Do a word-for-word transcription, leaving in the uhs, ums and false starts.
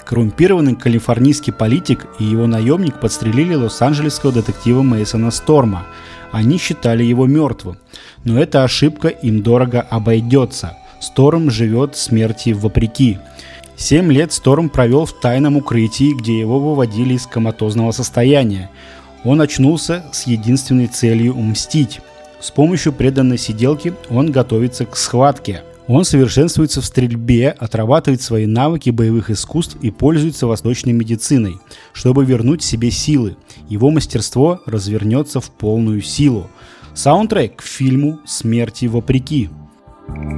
Коррумпированный калифорнийский политик и его наемник подстрелили лос-анджелесского детектива Мейсона Сторма. Они считали его мертвым. Но эта ошибка им дорого обойдется. Сторм живет смерти вопреки. Семь лет Сторм провел в тайном укрытии, где его выводили из коматозного состояния. Он очнулся с единственной целью мстить. С помощью преданной сиделки он готовится к схватке. Он совершенствуется в стрельбе, отрабатывает свои навыки боевых искусств и пользуется восточной медициной, чтобы вернуть себе силы. Его мастерство развернется в полную силу. Саундтрек к фильму «Смерти вопреки».